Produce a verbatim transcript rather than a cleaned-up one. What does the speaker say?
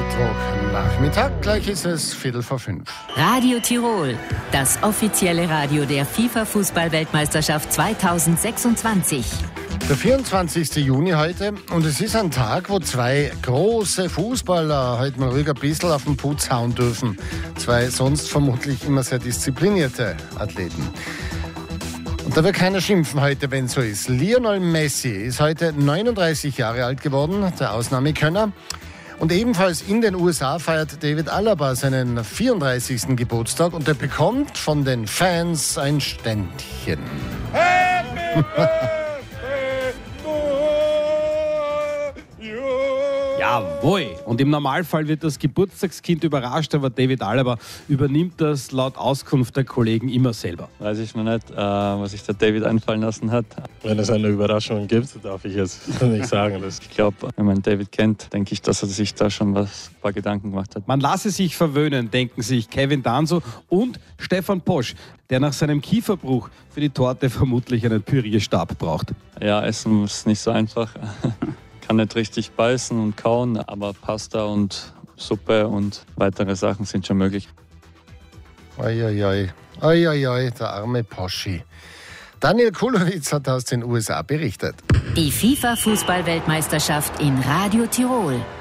Mittwoch-Nachmittag, gleich ist es Viertel vor fünf. Radio Tirol, das offizielle Radio der FIFA-Fußball-Weltmeisterschaft zweitausendsechsundzwanzig. Der vierundzwanzigste Juni heute und es ist ein Tag, wo zwei große Fußballer heute mal ruhig ein bisschen auf den Putz hauen dürfen. Zwei sonst vermutlich immer sehr disziplinierte Athleten. Und da wird keiner schimpfen heute, wenn so ist. Lionel Messi ist heute neununddreißig Jahre alt geworden, der Ausnahmekönner. Und ebenfalls in den U S A feiert David Alaba seinen vierunddreißigsten Geburtstag und er bekommt von den Fans ein Ständchen. Happy Jawohl. Und im Normalfall wird das Geburtstagskind überrascht, aber David Alaba übernimmt das laut Auskunft der Kollegen immer selber. Weiß ich noch nicht, äh, was sich der David einfallen lassen hat. Wenn es eine Überraschung gibt, darf ich jetzt nicht sagen. Das ich glaube, wenn man David kennt, denke ich, dass er sich da schon was, ein paar Gedanken gemacht hat. Man lasse sich verwöhnen, denken sich Kevin Danso und Stefan Posch, der nach seinem Kieferbruch für die Torte vermutlich einen Pürierstab braucht. Ja, Essen ist nicht so einfach. Kann nicht richtig beißen und kauen, aber Pasta und Suppe und weitere Sachen sind schon möglich. Eieiei, eieiei, der arme Poschi. Daniel Kulowitz hat aus den U S A berichtet. Die FIFA-Fußball-Weltmeisterschaft in Radio Tirol.